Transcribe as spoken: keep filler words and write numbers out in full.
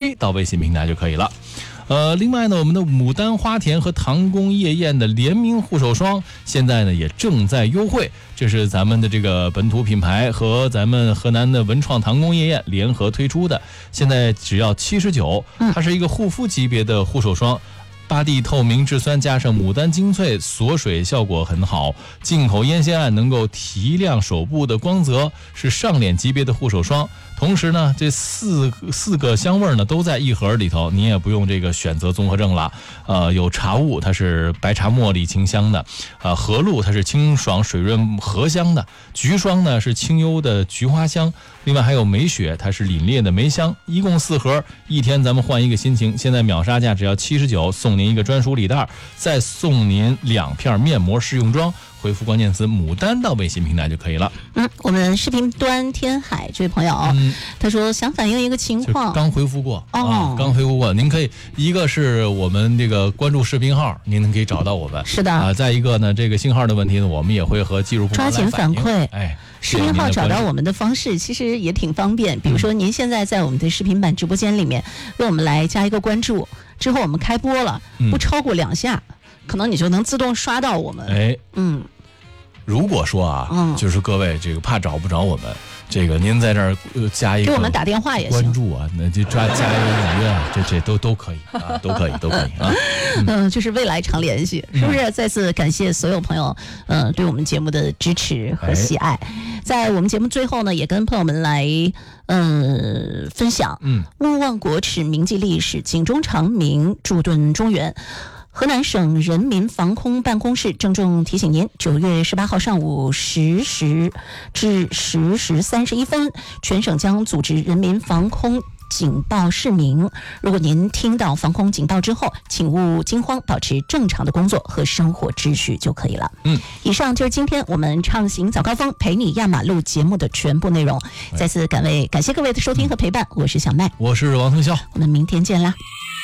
A 到微信平台就可以了。呃，另外呢，我们的牡丹花田和唐宫夜宴的联名护手霜，现在呢也正在优惠。这是咱们的这个本土品牌和咱们河南的文创唐宫夜宴联合推出的，现在只要七十九，它是一个护肤级别的护手霜。八地透明质酸加上牡丹精粹，锁水效果很好。进口烟酰胺能够提亮手部的光泽，是上脸级别的护手霜。同时呢，这四四个香味呢都在一盒里头，你也不用这个选择综合症了。呃，有茶雾，它是白茶茉莉清香的；呃，荷露它是清爽水润荷香的；菊霜呢是清幽的菊花香。另外还有梅雪，它是凛冽的梅香。一共四盒，一天咱们换一个心情。现在秒杀价只要七十九，送您一个专属礼袋，再送您两片面膜试用装。回复关键词牡丹到微信平台就可以了。 嗯，我们视频端天海这位朋友、嗯、他说想反映一个情况， 刚回复过哦、 啊，刚回复过。您可以一个是我们这个关注视频号，您可以找到我们。 是的啊，再一个呢，这个信号的问题呢，我们也会和技术部门抓紧反馈。 哎， 视频号找到我们的方式其实也挺方便，比如说您现在在我们的视频版直播间里面为我们来加一个关注，之后我们开播了，不超过两下、嗯、可能你就能自动刷到我们。 哎， 嗯。 如果说啊、嗯，就是各位这个怕找不着我们，这个您在这儿、呃、加一个给我们打电话也行， 关注啊，那就抓加一个预约啊，这这都都可以啊，都可以都可以啊。 嗯，呃、就是未来常联系，是不是？嗯、再次感谢所有朋友，呃，对我们节目的支持和喜爱。哎、在我们节目最后呢，也跟朋友们来呃分享，嗯，勿忘国耻，铭记历史，警钟长鸣，驻盾中原。河南省人民防空办公室郑重提醒您，九月十八号上午十时至十时三十一分，全省将组织人民防空警报示鸣。如果您听到防空警报之后，请勿惊慌，保持正常的工作和生活秩序就可以了。嗯，以上就是今天我们畅行早高峰陪你压马路节目的全部内容。再次感谢感谢各位的收听和陪伴，我是小麦， 我是王腾霄， 我们明天见啦。